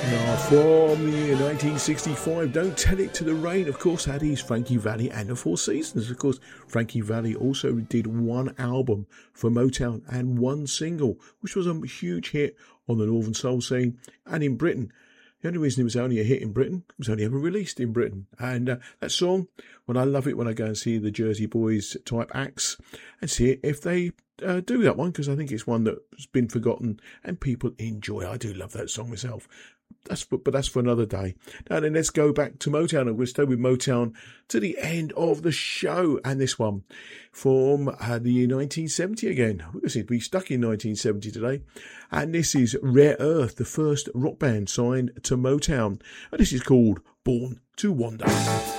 Now, from the year 1965, Don't Tell It to the Rain, of course, that is Frankie Valli and the Four Seasons. Of course, Frankie Valli also did one album for Motown and one single, which was a huge hit on the Northern Soul scene and in Britain. The only reason it was only a hit in Britain, it was only ever released in Britain. And that song, well, I love it when I go and see the Jersey Boys type acts and see if they do that one, because I think it's one that's been forgotten and people enjoy. I do love that song myself. But that's for another day. Now then, let's go back to Motown, and we'll stay with Motown to the end of the show. And this one from the year 1970 again. We're stuck in 1970 today. And this is Rare Earth, the first rock band signed to Motown. And this is called Born to Wander.